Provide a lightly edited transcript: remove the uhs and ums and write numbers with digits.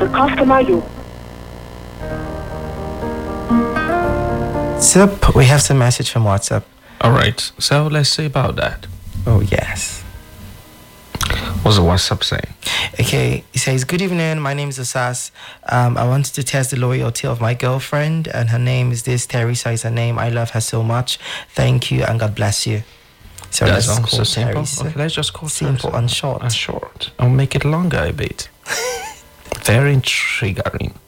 The customer you... Sup, we have some message from WhatsApp. All right, so let's see about that. Oh, yes. What's the WhatsApp saying? Okay, he says, good evening, my name is Asas. I wanted to test the loyalty of my girlfriend, and her name is this. Teresa is her name. I love her so much. Thank you, and God bless you. So That's let's also call simple. Teresa. Okay, let's just call Simple Teresa. and short. And short. I'll make it longer a bit. Very intriguing.